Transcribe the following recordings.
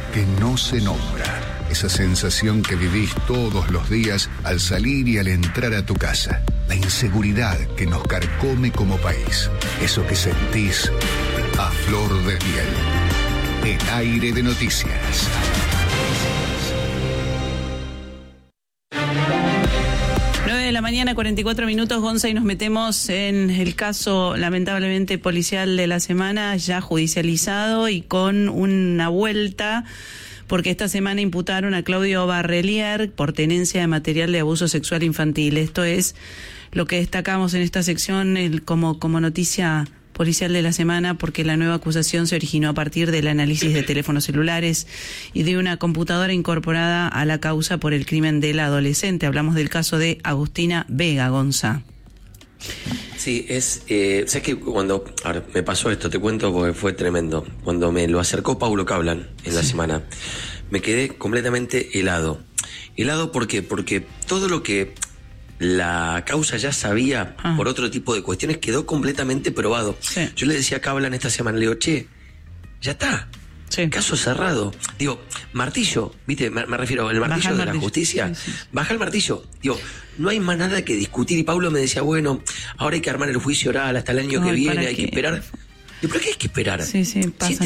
que no se nombra. Esa sensación que vivís todos los días al salir y al entrar a tu casa. La inseguridad que nos carcome como país. Eso que sentís a flor de piel. El aire de noticias. 9:44 a.m, Gonza, y nos metemos en el caso lamentablemente policial de la semana, ya judicializado y con una vuelta, porque esta semana imputaron a Claudio Barrelier por tenencia de material de abuso sexual infantil. Esto es lo que destacamos en esta sección como noticia policial de la semana, porque la nueva acusación se originó a partir del análisis de teléfonos celulares y de una computadora incorporada a la causa por el crimen del adolescente. Hablamos del caso de Agustina Vega, Gonza. Sí, sabes que ahora me pasó esto, te cuento porque fue tremendo. Cuando me lo acercó Paulo Cablan en la semana, me quedé completamente helado. ¿Helado por qué? Porque todo lo que la causa ya sabía por otro tipo de cuestiones quedó completamente probado. Sí. Yo le decía a Cablan esta semana, le digo, ya está. Sí. Caso cerrado. Digo, martillo, ¿viste? Me refiero al martillo de la justicia. Sí. Baja el martillo. Digo, no hay más nada que discutir. Y Pablo me decía, bueno, ahora hay que armar el juicio oral hasta el año que viene, hay que esperar. Digo, ¿pero qué hay que esperar? Sí, si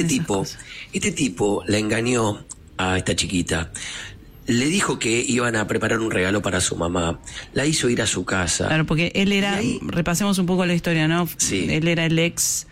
este tipo la engañó a esta chiquita, le dijo que iban a preparar un regalo para su mamá, la hizo ir a su casa. Claro, porque él era, repasemos un poco la historia, ¿no? Sí. Él era la ex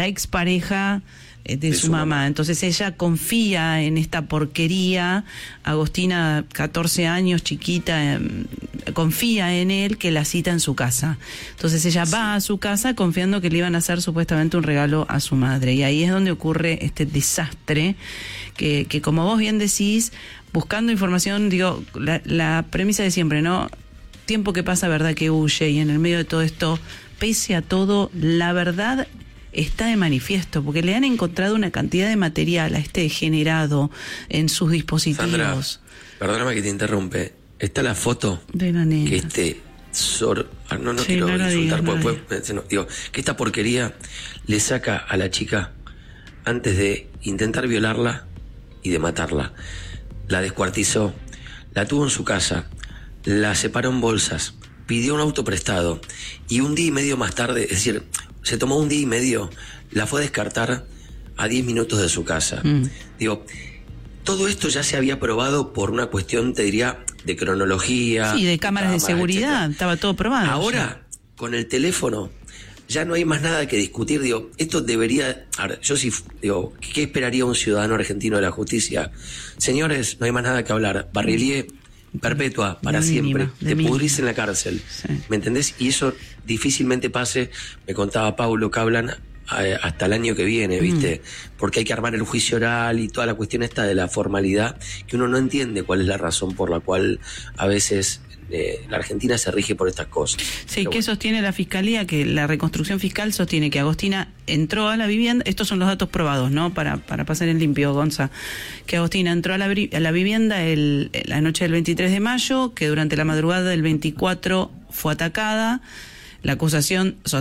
pareja de su mamá. Entonces ella confía en esta porquería. Agostina, 14 años, chiquita, confía en él, que la cita en su casa. Entonces ella va a su casa confiando que le iban a hacer supuestamente un regalo a su madre. Y ahí es donde ocurre este desastre que como vos bien decís, buscando información, digo, la premisa de siempre, ¿no? Tiempo que pasa, verdad que huye, y en el medio de todo esto, pese a todo, la verdad está de manifiesto, porque le han encontrado una cantidad de material a este degenerado en sus dispositivos. Sandra, perdóname que te interrumpe. Está la foto de la nena. Que no quiero insultar, digo, que esta porquería le saca a la chica antes de intentar violarla y de matarla. La descuartizó, la tuvo en su casa, la separó en bolsas, pidió un auto prestado y un día y medio más tarde, es decir, se tomó un día y medio, la fue a descartar a 10 minutos de su casa. Digo, todo esto ya se había probado por una cuestión, te diría, de cronología. Sí, de cámaras de seguridad, etcétera. Estaba todo probado. Ahora, con el teléfono, ya no hay más nada que discutir. Digo, esto debería... Ahora, yo sí digo, ¿qué esperaría un ciudadano argentino de la justicia? Señores, no hay más nada que hablar. Barrelier, perpetua, para siempre. Te pudrís en la cárcel. Sí. ¿Me entendés? Y eso difícilmente pase, me contaba Paulo Cablan, hasta el año que viene, ¿viste? Porque hay que armar el juicio oral y toda la cuestión esta de la formalidad, que uno no entiende cuál es la razón por la cual a veces... la Argentina se rige por estas cosas. Sí, ¿qué sostiene la Fiscalía? Que la reconstrucción fiscal sostiene que Agostina entró a la vivienda, estos son los datos probados, ¿no? Para pasar en limpio, Gonza, que Agostina entró a la vivienda la noche del 23 de mayo, que durante la madrugada del 24 fue atacada. La acusación